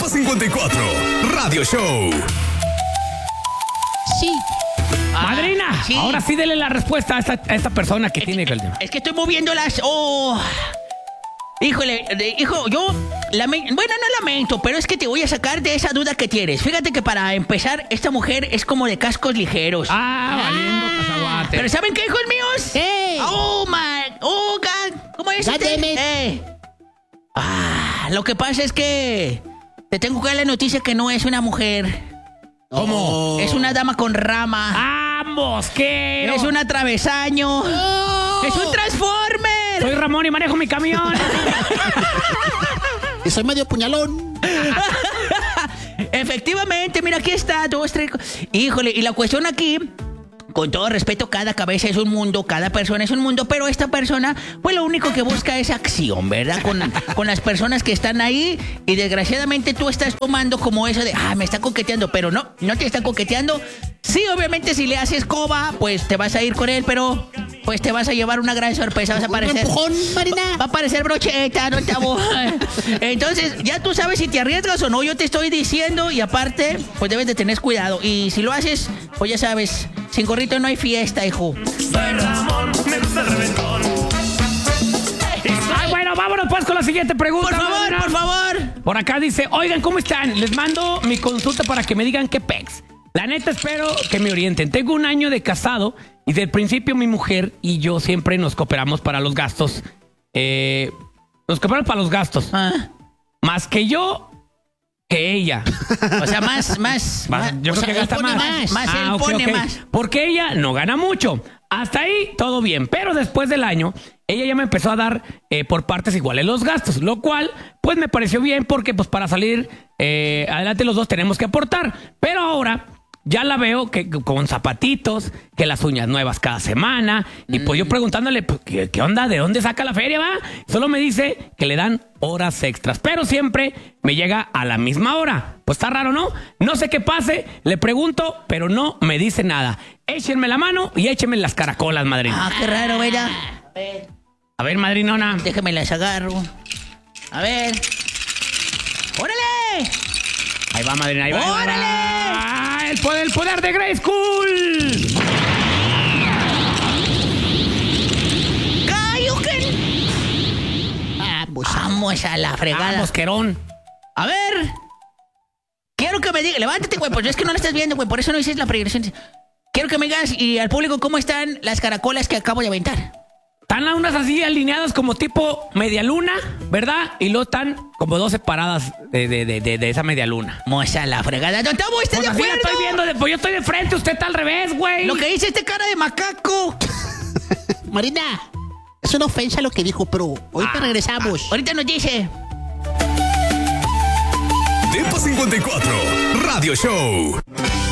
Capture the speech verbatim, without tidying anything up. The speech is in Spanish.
Depa cincuenta y cuatro, Radio Show. Sí. Ah, Madrina, sí. Ahora sí dele la respuesta a esta, a esta persona que es, tiene... Es, es que estoy moviendo las... Oh... Híjole, de, hijo, yo lamento, bueno, no lamento, pero es que te voy a sacar de esa duda que tienes. Fíjate que para empezar, esta mujer es como de cascos ligeros. Ah, valiendo cacahuate. Pero ¿saben qué, hijos míos? Hey. Oh, my, oh, God, ¿cómo es usted? Eh. Ah, lo que pasa es que te tengo que dar la noticia que no es una mujer. ¿Cómo? Es una dama con rama. ¡Ah, mosquero! Es un atravesaño. Oh. Es un transformer. Soy Ramón y manejo mi camión. Y soy medio puñalón. Efectivamente, mira, aquí está. Dos, tres... Híjole, y la cuestión aquí... Con todo respeto, cada cabeza es un mundo, cada persona es un mundo, pero esta persona, pues lo único que busca es acción, ¿verdad? Con, con las personas que están ahí y desgraciadamente tú estás tomando como eso de, ah, me está coqueteando, pero no, no te está coqueteando. Sí, obviamente si le haces coba, pues te vas a ir con él, pero pues te vas a llevar una gran sorpresa, vas a aparecer... Un empujón, Marina. Va a aparecer brocheta, no te abo. Entonces, ya tú sabes si te arriesgas o no, yo te estoy diciendo y aparte, pues debes de tener cuidado. Y si lo haces, pues ya sabes... Sin gorrito no hay fiesta, hijo. Soy Ramón, me gusta el reventón. Ay, bueno, vámonos pues con la siguiente pregunta. Por favor, madrina. por favor. Por acá dice, oigan, ¿cómo están? Les mando mi consulta para que me digan qué pex. La neta espero que me orienten. Tengo un año de casado y del principio mi mujer y yo siempre nos cooperamos para los gastos. Eh, nos cooperamos para los gastos. Ah. Más que yo... que ella. O sea, más, más. más yo creo sea, que gasta más. Más, más ah, él okay, pone okay. más. Porque ella no gana mucho. Hasta ahí todo bien. Pero después del año, ella ya me empezó a dar eh, por partes iguales los gastos. Lo cual, pues me pareció bien porque pues para salir eh, adelante los dos tenemos que aportar. Pero ahora... ya la veo que con zapatitos, que las uñas nuevas cada semana. Y pues yo preguntándole, pues, ¿qué, ¿qué onda? ¿De dónde saca la feria, va? Solo me dice que le dan horas extras. Pero siempre me llega a la misma hora. Pues está raro, ¿no? No sé qué pase, le pregunto, pero no me dice nada. Échenme la mano y échenme las caracolas, madrina. Ah, qué raro, ¿verdad? A ver. A ver, madrinona. Déjame las agarro. A ver. ¡Órale! Ahí va, madrina, ahí va. ¡Órale! Ahí va. El poder, el poder de Grey School. ¡Cayuken! Vamos, vamos a la fregada. Vamos, Querón. A ver. Quiero que me digas. Levántate, güey, porque es que no la estás viendo, güey. Por eso no dices la progresión. Quiero que me digas y al público cómo están las caracolas que acabo de aventar. Están unas así alineadas como tipo media luna, ¿verdad? Y luego están como dos separadas de, de, de, de, de esa media luna. Moza la fregada. ¿No estamos Pues de así la acuerdo? estoy viendo, de, pues yo estoy de frente, usted está al revés, güey. Lo que dice este cara de macaco. Marina, es una ofensa lo que dijo, pero ahorita Ah, regresamos. Ahorita nos dice. Depa cincuenta y cuatro, Radio Show.